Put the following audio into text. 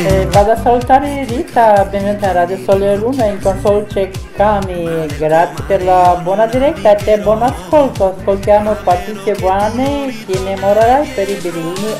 Vado a salutare Rita, benvenuta a Radio Sole Luna, in console c'è Cami, grazie per la buona diretta e te buon ascolto, ascoltiamo Patrizia Buone, ti innamorerai per i birilini